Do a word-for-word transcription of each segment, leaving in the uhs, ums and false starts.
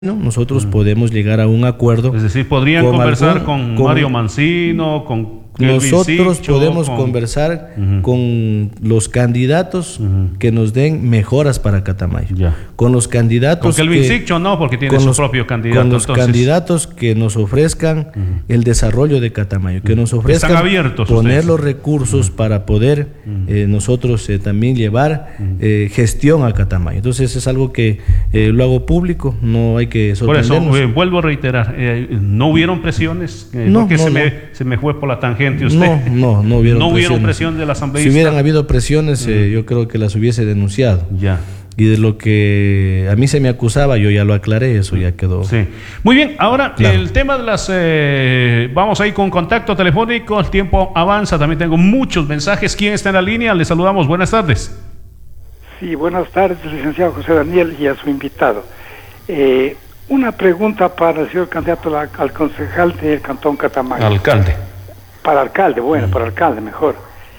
¿no? Nosotros mm. podemos llegar a un acuerdo. Es decir, podrían con conversar algún, con, con Mario Mancino, con nosotros Sicho, podemos con... conversar uh-huh. con los candidatos uh-huh. que nos den mejoras para Catamayo. Ya. Con los candidatos. Con Kelvin Sicho no, porque tiene su los, propio candidato. Con los entonces... candidatos que nos ofrezcan uh-huh. el desarrollo de Catamayo, que nos ofrezcan Están abiertos poner ustedes. los recursos uh-huh. para poder uh-huh. eh, nosotros eh, también llevar uh-huh. eh, gestión a Catamayo. Entonces es algo que eh, lo hago público, no hay que sorprendernos. Por eso, eh, vuelvo a reiterar, eh, ¿no hubieron presiones? Eh, no, porque no, se, no. Me, se me fue por la tangente usted. No, no, no hubieron, no hubieron presiones. presión de la asamblea. Si hubieran habido presiones, eh, mm. yo creo que las hubiese denunciado. Ya. Y de lo que a mí se me acusaba, yo ya lo aclaré, eso ya quedó. Sí. Muy bien, ahora claro. el tema de las... Eh, vamos ahí con contacto telefónico, el tiempo avanza, también tengo muchos mensajes. ¿Quién está en la línea? Le saludamos, buenas tardes. Sí, buenas tardes, licenciado José Daniel y a su invitado. Eh, una pregunta para el señor candidato al, al concejal del Cantón Catamayo. Alcalde. Para alcalde, bueno, mm. para alcalde mejor.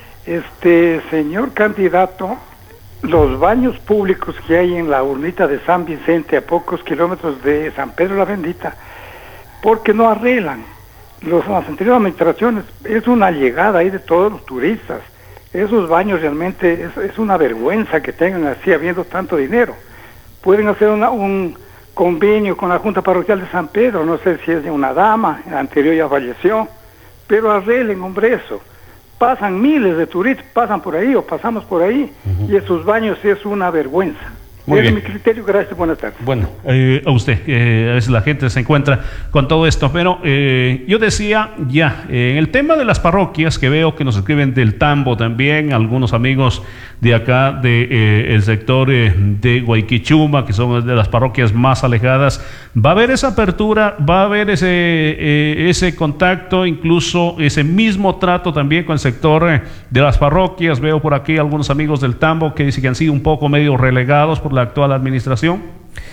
Este, señor candidato, los baños públicos que hay en la urnita de San Vicente, a pocos kilómetros de San Pedro la Bendita, ¿por qué no arreglan? Los, las anteriores administraciones, es una llegada ahí de todos los turistas. Esos baños realmente es, es una vergüenza que tengan así, habiendo tanto dinero. Pueden hacer una, un convenio con la Junta Parroquial de San Pedro, no sé si es de una dama, la anterior ya falleció, pero arreglen, hombre, eso. Pasan miles de turistas, pasan por ahí o pasamos por ahí, uh-huh. y esos baños es una vergüenza. Muy Ese bien. es mi criterio, gracias, buenas tardes. Bueno, eh, a usted, eh, a veces la gente se encuentra con todo esto, pero eh, yo decía ya, eh, en el tema de las parroquias, que veo que nos escriben del Tambo también, algunos amigos de acá, de eh, el sector eh, de Guayquichuma, que son de las parroquias más alejadas, va a haber esa apertura, va a haber ese, eh, ese contacto, incluso ese mismo trato también con el sector eh, de las parroquias. Veo por aquí algunos amigos del Tambo que dicen que han sido un poco medio relegados por la actual administración.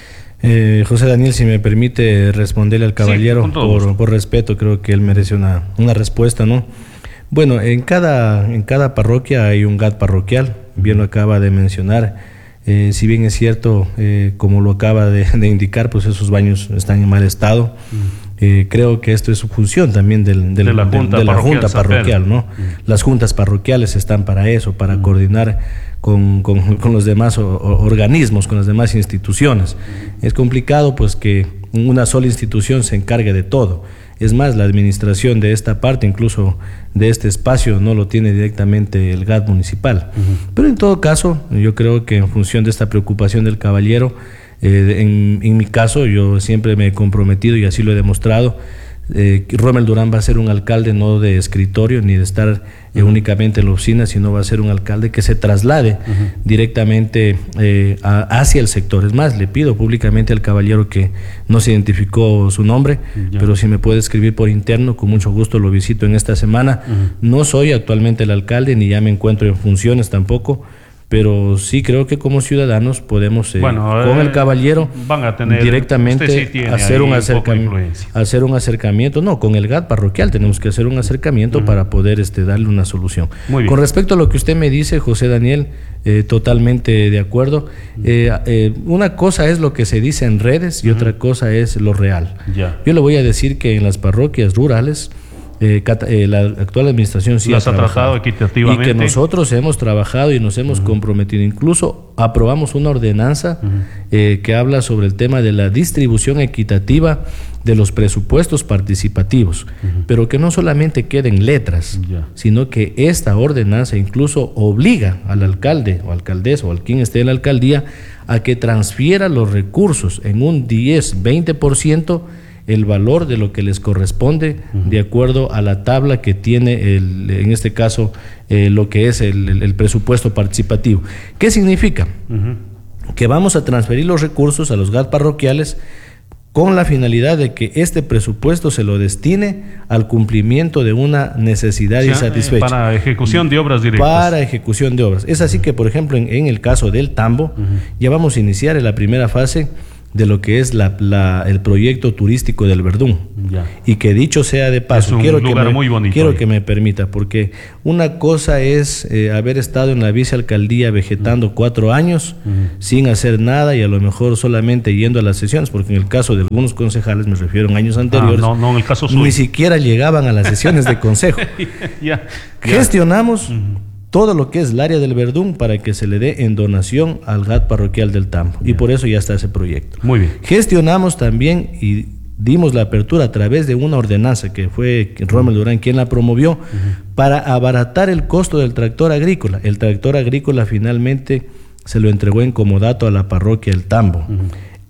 Eh, José Daniel, si me permite responderle al caballero, sí, por, por respeto, creo que él merece una, una respuesta, ¿no? Bueno, en cada, en cada parroquia hay un G A T parroquial, bien lo acaba de mencionar. Eh, si bien es cierto, eh, como lo acaba de, de indicar, pues esos baños están en mal estado. Mm. Eh, creo que esto es su función también del, del, de la Junta de, de la Parroquial, junta parroquial, ¿no? Mm. Las juntas parroquiales están para eso, para mm. coordinar con, con, con los demás o, o, organismos, con las demás instituciones. Mm. Es complicado pues que una sola institución se encargue de todo. Es más, la administración de esta parte, incluso de este espacio, no lo tiene directamente el G A T municipal. Uh-huh. Pero en todo caso, yo creo que en función de esta preocupación del caballero, eh, en, en mi caso, yo siempre me he comprometido y así lo he demostrado. Eh, Rommel Durán va a ser un alcalde no de escritorio ni de estar eh, uh-huh. únicamente en la oficina, sino va a ser un alcalde que se traslade uh-huh. directamente eh, a, hacia el sector. Es más, le pido públicamente al caballero que no se identificó su nombre, yeah. pero si me puede escribir por interno, con mucho gusto lo visito en esta semana. Uh-huh. No soy actualmente el alcalde, ni ya me encuentro en funciones tampoco, pero sí creo que como ciudadanos podemos eh, bueno, con eh, el caballero van a tener, directamente sí hacer un acercamiento, hacer un acercamiento, no, con el G A T parroquial tenemos que hacer un acercamiento uh-huh. para poder este darle una solución. Muy bien. Con respecto a lo que usted me dice, José Daniel, eh, totalmente de acuerdo. Uh-huh. Eh, eh, una cosa es lo que se dice en redes y uh-huh. otra cosa es lo real. Yeah. Yo le voy a decir que en las parroquias rurales Eh, eh, la actual administración sí las ha, ha trabajado equitativamente y que nosotros hemos trabajado y nos hemos uh-huh. comprometido. Incluso aprobamos una ordenanza uh-huh. eh, que habla sobre el tema de la distribución equitativa de los presupuestos participativos, uh-huh. pero que no solamente queden letras, yeah. sino que esta ordenanza incluso obliga al alcalde o alcaldesa o al quien esté en la alcaldía a que transfiera los recursos en un diez, veinte por ciento el valor de lo que les corresponde uh-huh. de acuerdo a la tabla que tiene el, en este caso eh, lo que es el, el, el presupuesto participativo. ¿Qué significa? Uh-huh. Que vamos a transferir los recursos a los G A T parroquiales con la finalidad de que este presupuesto se lo destine al cumplimiento de una necesidad o sea, insatisfecha. Eh, para ejecución de obras directas. Para ejecución de obras. Es así que, por ejemplo, en, en el caso del Tambo, uh-huh. ya vamos a iniciar en la primera fase de lo que es la, la, el proyecto turístico del Verdún. Ya. Y que dicho sea de paso, es un quiero, lugar que, me, muy bonito quiero ahí. que me permita, porque una cosa es eh, haber estado en la vicealcaldía vegetando uh-huh. cuatro años uh-huh. sin hacer nada y a lo mejor solamente yendo a las sesiones, porque en el caso de algunos concejales, me refiero en años anteriores, ah, no, no, en el caso suyo. Ni siquiera llegaban a las sesiones de consejo. ya, ya. Gestionamos uh-huh. todo lo que es el área del Verdún para que se le dé en donación al G A T parroquial del Tambo. Yeah. Y por eso ya está ese proyecto. Muy bien. Gestionamos también y dimos la apertura a través de una ordenanza que fue Rommel Durán quien la promovió uh-huh. para abaratar el costo del tractor agrícola. El tractor agrícola finalmente se lo entregó en comodato a la parroquia del Tambo. Uh-huh.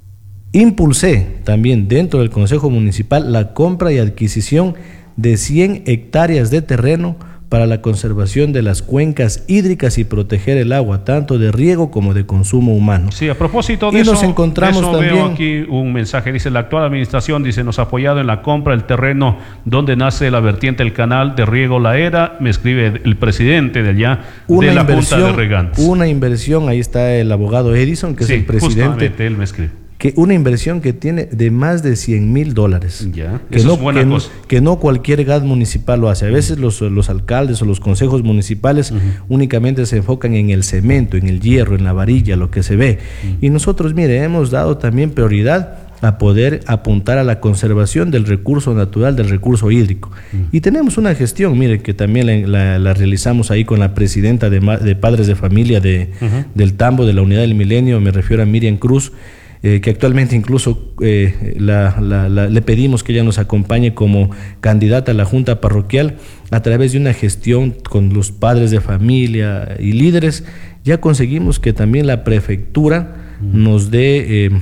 Impulsé también dentro del Consejo Municipal la compra y adquisición de cien hectáreas de terreno para la conservación de las cuencas hídricas y proteger el agua, tanto de riego como de consumo humano. Sí, a propósito de y eso, nos encontramos de eso también, veo aquí un mensaje, dice, la actual administración, dice, nos ha apoyado en la compra del terreno donde nace la vertiente del canal de riego La Era, me escribe el presidente de allá, una de la Junta de Regantes. Una inversión, ahí está el abogado Edison, que sí, es el presidente. Justamente él me escribe. Que una inversión que tiene de más de cien mil dólares. Ya, que eso no, es buena que, cosa. Que no cualquier G A T municipal lo hace. A veces los, los alcaldes o los consejos municipales uh-huh. únicamente se enfocan en el cemento, en el hierro, en la varilla, lo que se ve. Uh-huh. Y nosotros, mire, hemos dado también prioridad a poder apuntar a la conservación del recurso natural, del recurso hídrico. Uh-huh. Y tenemos una gestión, mire, que también la, la, la realizamos ahí con la presidenta de, de Padres de Familia de, uh-huh. del Tambo, de la Unidad del Milenio, me refiero a Miriam Cruz, Eh, que actualmente incluso eh, la, la, la, le pedimos que ella nos acompañe como candidata a la Junta Parroquial a través de una gestión con los padres de familia y líderes. Ya conseguimos que también la prefectura mm. nos dé eh,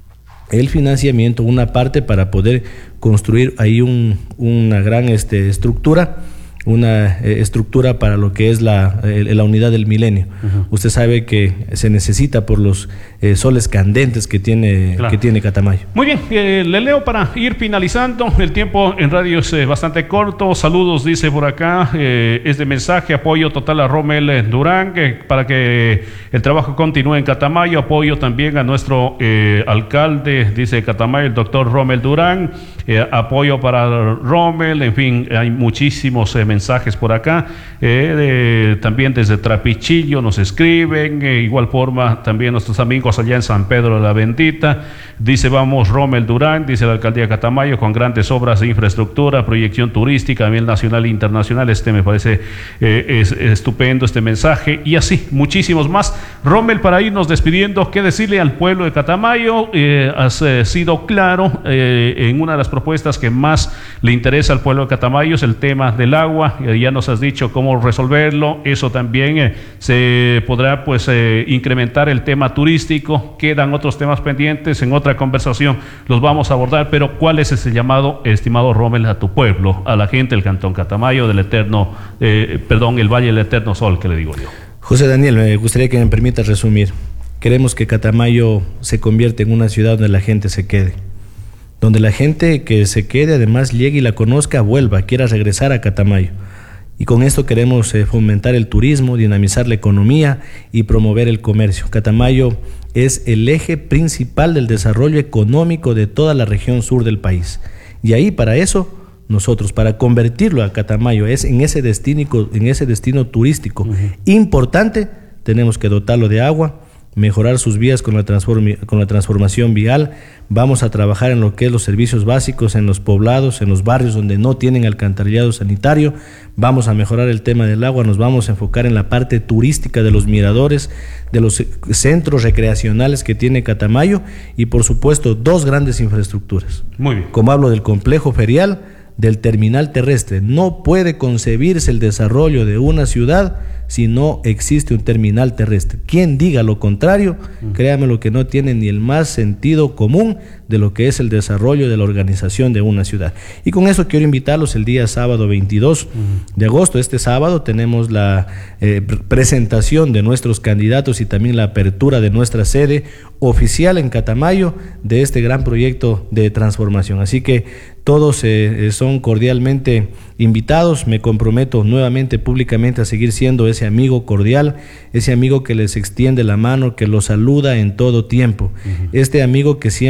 el financiamiento, una parte para poder construir ahí un, una gran este, estructura una eh, estructura para lo que es la, eh, la unidad del milenio. Uh-huh. Usted sabe que se necesita por los eh, soles candentes que tiene, claro. que tiene Catamayo. Muy bien, eh, le leo para ir finalizando. El tiempo en radio es eh, bastante corto. Saludos, dice por acá, eh, es de mensaje, apoyo total a Rommel Durán eh, para que el trabajo continúe en Catamayo. Apoyo también a nuestro eh, alcalde, dice Catamayo, el doctor Rommel Durán. Eh, apoyo para Rommel, en fin, hay muchísimos eh, mensajes por acá, eh, de, también desde Trapichillo nos escriben, eh, igual forma también nuestros amigos allá en San Pedro de la Bendita, dice vamos Rommel Durán, dice la alcaldía de Catamayo, con grandes obras de infraestructura, proyección turística a nivel nacional e internacional. Este me parece eh, es, es estupendo este mensaje, y así muchísimos más. Rommel, para irnos despidiendo, ¿qué decirle al pueblo de Catamayo? Eh, has eh, sido claro eh, en una de las propuestas que más le interesa al pueblo de Catamayo, es el tema del agua. Ya nos has dicho cómo resolverlo. Eso también eh, se podrá pues eh, incrementar el tema turístico. Quedan otros temas pendientes, en otra conversación los vamos a abordar, pero ¿cuál es ese llamado, estimado Rommel, a tu pueblo, a la gente del Cantón Catamayo, del Eterno, eh, perdón, el Valle del Eterno Sol, que le digo yo? José Daniel, me gustaría que me permitas resumir. Queremos que Catamayo se convierta en una ciudad donde la gente se quede, donde la gente que se quede además llegue y la conozca, vuelva, quiera regresar a Catamayo. Y con esto queremos eh, fomentar el turismo, dinamizar la economía y promover el comercio. Catamayo es el eje principal del desarrollo económico de toda la región sur del país. Y ahí, para eso, nosotros, para convertirlo a Catamayo es en ese destino, en ese destino turístico uh-huh. importante, tenemos que dotarlo de agua, mejorar sus vías con la, transform- con la transformación vial. Vamos a trabajar en lo que es los servicios básicos en los poblados, en los barrios donde no tienen alcantarillado sanitario. Vamos a mejorar el tema del agua, nos vamos a enfocar en la parte turística de los miradores, de los centros recreacionales que tiene Catamayo, y por supuesto dos grandes infraestructuras. Muy bien. Como hablo del complejo ferial, del terminal terrestre. No puede concebirse el desarrollo de una ciudad si no existe un terminal terrestre. Quien diga lo contrario, uh-huh. créame lo que no tiene ni el más sentido común de lo que es el desarrollo de la organización de una ciudad. Y con eso quiero invitarlos el día sábado veintidós uh-huh. de agosto. Este sábado tenemos la eh, presentación de nuestros candidatos y también la apertura de nuestra sede oficial en Catamayo de este gran proyecto de transformación. Así que todos eh, son cordialmente invitados. Me comprometo nuevamente públicamente a seguir siendo ese amigo cordial, ese amigo que les extiende la mano, que los saluda en todo tiempo, uh-huh. este amigo que siempre les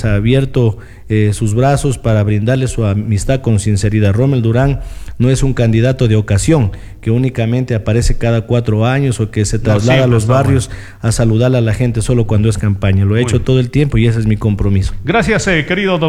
ha abierto eh, sus brazos para brindarle su amistad con sinceridad. Rommel Durán no es un candidato de ocasión que únicamente aparece cada cuatro años o que se traslada no, a los barrios bueno. a saludar a la gente solo cuando es campaña. Lo he Muy hecho bien. todo el tiempo y ese es mi compromiso. Gracias, eh, querido doctor.